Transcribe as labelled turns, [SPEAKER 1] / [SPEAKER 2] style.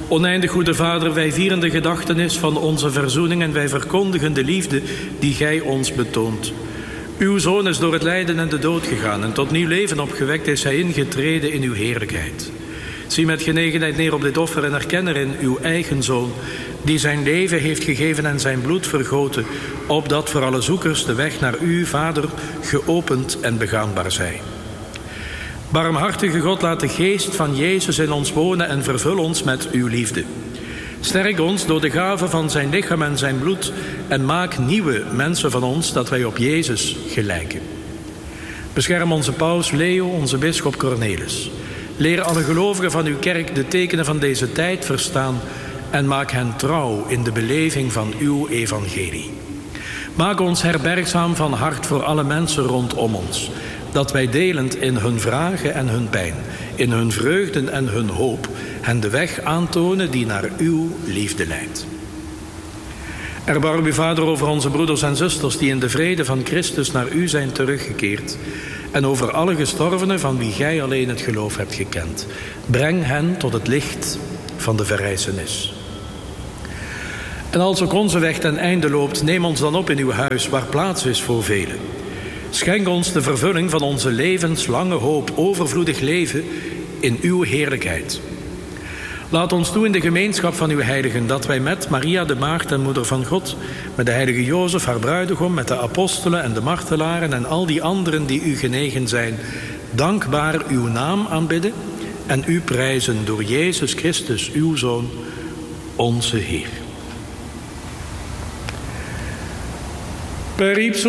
[SPEAKER 1] Oneindig goede Vader, wij vieren de gedachtenis van onze verzoening en wij verkondigen de liefde die gij ons betoont. Uw Zoon is door het lijden en de dood gegaan en tot nieuw leven opgewekt is hij ingetreden in uw heerlijkheid. Zie met genegenheid neer op dit offer en herken erin uw eigen Zoon, die zijn leven heeft gegeven en zijn bloed vergoten, opdat voor alle zoekers de weg naar u, Vader, geopend en begaanbaar zij. Barmhartige God, laat de geest van Jezus in ons wonen en vervul ons met uw liefde. Sterk ons door de gave van zijn lichaam en zijn bloed en maak nieuwe mensen van ons, dat wij op Jezus gelijken. Bescherm onze paus Leo, onze bisschop Cornelis. Leer alle gelovigen van uw kerk de tekenen van deze tijd verstaan en maak hen trouw in de beleving van uw evangelie. Maak ons herbergzaam van hart voor alle mensen rondom ons, dat wij delend in hun vragen en hun pijn, in hun vreugden en hun hoop, hen de weg aantonen die naar uw liefde leidt. Erbarm u, Vader, over onze broeders en zusters die in de vrede van Christus naar u zijn teruggekeerd en over alle gestorvenen van wie gij alleen het geloof hebt gekend. Breng hen tot het licht van de verrijzenis. En als ook onze weg ten einde loopt, neem ons dan op in uw huis waar plaats is voor velen. Schenk ons de vervulling van onze levenslange hoop, overvloedig leven in uw heerlijkheid. Laat ons toe in de gemeenschap van uw heiligen, dat wij met Maria de Maagd en Moeder van God, met de heilige Jozef, haar bruidegom, met de apostelen en de martelaren en al die anderen die u genegen zijn, dankbaar uw naam aanbidden en u prijzen door Jezus Christus, uw Zoon, onze Heer. Per ipsum